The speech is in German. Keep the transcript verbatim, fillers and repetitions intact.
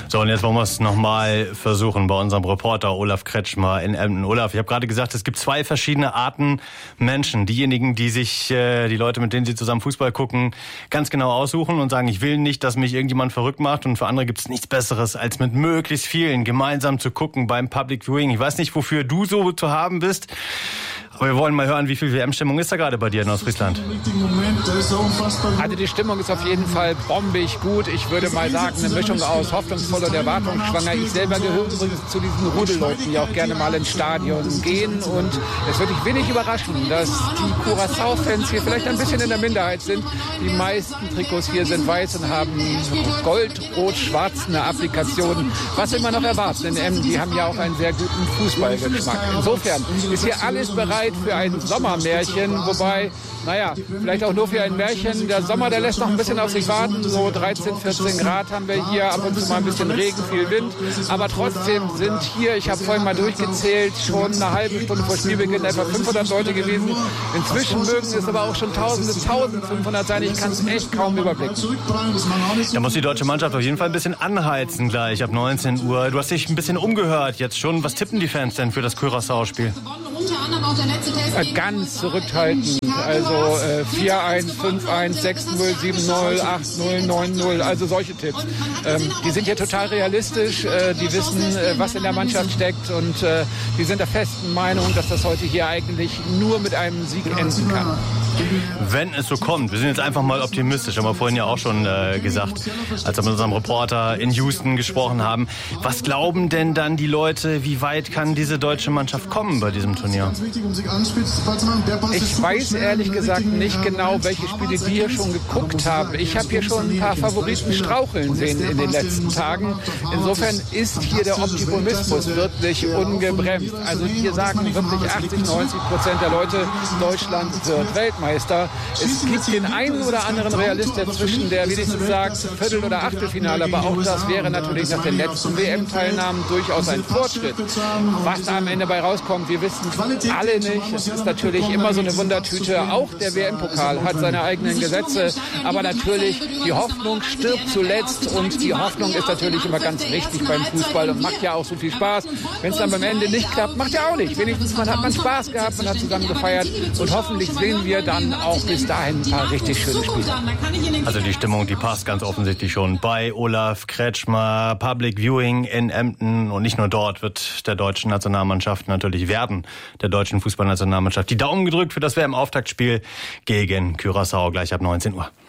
So, und jetzt wollen wir es nochmal versuchen bei unserem Reporter Olaf Kretschmer in Emden. Olaf, ich habe gerade gesagt, es gibt zwei verschiedene Arten Menschen. Diejenigen, die sich, äh, die Leute, mit denen sie zusammen Fußball gucken, ganz genau aussuchen und sagen, ich will nicht, dass mich irgendjemand verrückt macht. Und für andere gibt es nichts Besseres, als mit möglichst vielen gemeinsam zu gucken beim Public Viewing. Ich weiß nicht, wofür du so zu haben bist, aber wir wollen mal hören, wie viel W M-Stimmung ist da gerade bei dir in Ostfriesland? Also die Stimmung ist auf jeden Fall bombig gut. Ich würde mal sagen, eine Mischung aus hoffnungsvoll und erwartungsschwanger. Ich selber gehöre übrigens zu diesen Rudelleuten, die auch gerne mal ins Stadion gehen. Und es würde mich wenig überraschen, dass die Curaçao-Fans hier vielleicht ein bisschen in der Minderheit sind. Die meisten Trikots hier sind weiß und haben gold, rot, schwarz eine Applikation. Was will man noch erwarten? Denn ähm, die haben ja auch einen sehr guten Fußballgeschmack. Insofern ist hier alles bereit für ein Sommermärchen, wobei, naja, vielleicht auch nur für ein Märchen. Der Sommer, der lässt noch ein bisschen auf sich warten. So dreizehn, vierzehn Grad haben wir hier, ab und zu mal ein bisschen Regen, viel Wind. Aber trotzdem sind hier, ich habe vorhin mal durchgezählt, schon eine halbe Stunde vor Spielbeginn etwa fünfhundert Leute gewesen. Inzwischen mögen es aber auch schon tausend bis eintausendfünfhundert sein. Ich kann es echt kaum überblicken. Da muss die deutsche Mannschaft auf jeden Fall ein bisschen anheizen gleich ab neunzehn Uhr. Du hast dich ein bisschen umgehört jetzt schon. Was tippen die Fans denn für das Curaçao-Spiel? Ganz zurückhaltend. Also äh, vier eins, fünf eins, sechs null, sieben null, acht null, neun null, also solche Tipps. Ähm, die sind ja total realistisch, äh, die wissen, äh, was in der Mannschaft steckt und äh, die sind der festen Meinung, dass das heute hier eigentlich nur mit einem Sieg enden kann. Wenn es so kommt, wir sind jetzt einfach mal optimistisch, haben wir vorhin ja auch schon äh, gesagt, als wir mit unserem Reporter in Houston gesprochen haben. Was glauben denn dann die Leute, wie weit kann diese deutsche Mannschaft kommen bei diesem Turnier? Ich weiß ehrlich gesagt nicht genau, welche Spiele die hier schon geguckt haben. Ich habe hier schon ein paar Favoriten straucheln sehen in den letzten Tagen. Insofern ist hier der Optimismus wirklich ungebremst. Also hier sagen wirklich achtzig, neunzig Prozent der Leute, Deutschland wird Weltmeister. Es gibt den einen oder anderen Realist dazwischen, der wenigstens sagt Viertel- oder Achtelfinale, aber auch das wäre natürlich nach den letzten W M-Teilnahmen durchaus ein Fortschritt. Was da am Ende bei rauskommt, wir wissen alle nicht. Es ist natürlich immer so eine Wundertüte. Auch der W M-Pokal hat seine eigenen Gesetze, aber natürlich, die Hoffnung stirbt zuletzt und die Hoffnung ist natürlich immer ganz wichtig beim Fußball und macht ja auch so viel Spaß. Wenn es dann beim Ende nicht klappt, macht ja auch nicht. Wenigstens man hat man Spaß gehabt, man hat zusammen gefeiert und hoffentlich sehen wir dann auch bis dahin ein paar richtig schöne Spiele. Also die Stimmung, die passt ganz offensichtlich schon bei Olaf Kretschmer. Public Viewing in Emden und nicht nur dort wird der deutschen Nationalmannschaft natürlich werden, der deutschen Fußballnationalmannschaft die Daumen gedrückt für das W M-Auftaktspiel gegen Curaçao gleich ab neunzehn Uhr.